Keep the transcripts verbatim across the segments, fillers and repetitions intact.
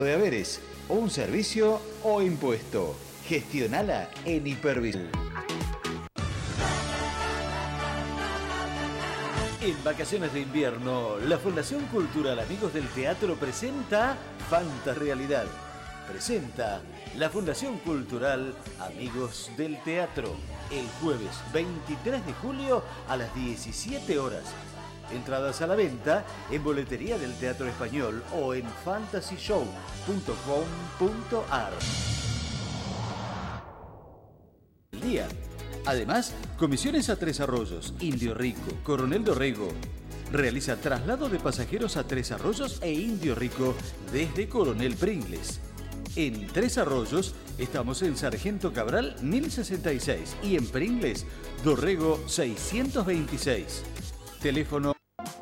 de haberes, o un servicio o impuesto. Gestionala en Hipervisor. En vacaciones de invierno, la Fundación Cultural Amigos del Teatro presenta Fantasrealidad. Presenta la Fundación Cultural Amigos del Teatro el jueves veintitrés de julio a las diecisiete horas. Entradas a la venta en boletería del Teatro Español o en fantasy show punto com punto ar. El día. Además, comisiones a Tres Arroyos, Indio Rico, Coronel Dorrego. Realiza traslado de pasajeros a Tres Arroyos e Indio Rico desde Coronel Pringles. En Tres Arroyos estamos en Sargento Cabral mil sesenta y seis y en Pringles Dorrego seiscientos veintiséis. Teléfono.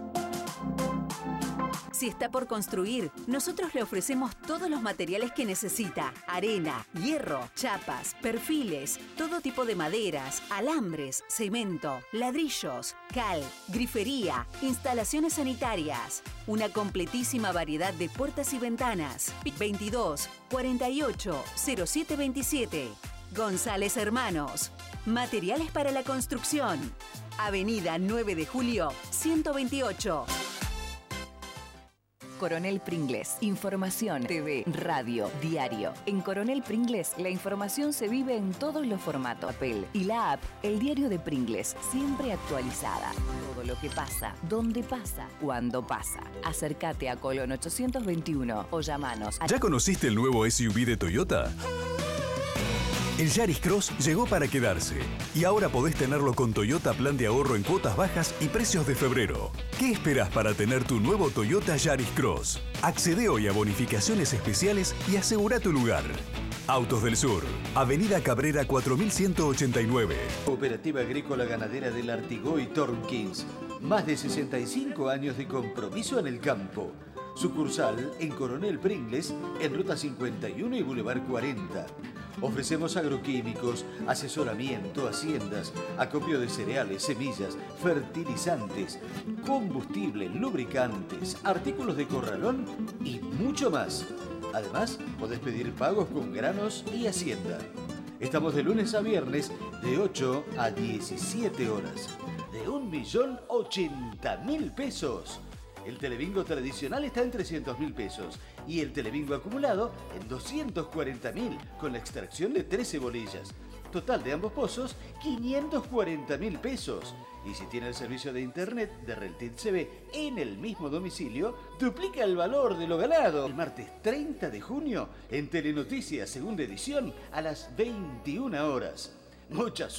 Si está por construir, nosotros le ofrecemos todos los materiales que necesita: arena, hierro, chapas, perfiles, todo tipo de maderas, alambres, cemento, ladrillos, cal, grifería, instalaciones sanitarias. Una completísima variedad de puertas y ventanas. veintidós, cuarenta y ocho, cero siete veintisiete. González Hermanos. Materiales para la construcción. Avenida nueve de julio, ciento veintiocho. Coronel Pringles. Información, T V, radio, diario. En Coronel Pringles, la información se vive en todos los formatos. Papel y la app, el diario de Pringles, siempre actualizada. Todo lo que pasa, dónde pasa, cuándo pasa. Acércate a Colón ochocientos veintiuno o llamanos a... ¿Ya conociste el nuevo S U V de Toyota? El Yaris Cross llegó para quedarse y ahora podés tenerlo con Toyota Plan de Ahorro en cuotas bajas y precios de febrero. ¿Qué esperás para tener tu nuevo Toyota Yaris Cross? Accede hoy a bonificaciones especiales y asegura tu lugar. Autos del Sur, Avenida Cabrera cuatro mil ciento ochenta y nueve. Cooperativa Agrícola Ganadera del Artigoy Tornquins. Más de sesenta y cinco años de compromiso en el campo. Sucursal en Coronel Pringles, en Ruta cincuenta y uno y Boulevard cuarenta. Ofrecemos agroquímicos, asesoramiento, haciendas, acopio de cereales, semillas, fertilizantes, combustible, lubricantes, artículos de corralón y mucho más. Además, podés pedir pagos con granos y hacienda. Estamos de lunes a viernes de ocho a diecisiete horas. De un millón ochenta mil pesos. El telebingo tradicional está en trescientos mil pesos y el telebingo acumulado en doscientos cuarenta mil con la extracción de trece bolillas. Total de ambos pozos, quinientos cuarenta mil pesos. Y si tiene el servicio de internet de Reltit C V en el mismo domicilio, duplica el valor de lo ganado. El martes treinta de junio en Telenoticias, segunda edición, a las veintiuna horas. Mucha suerte.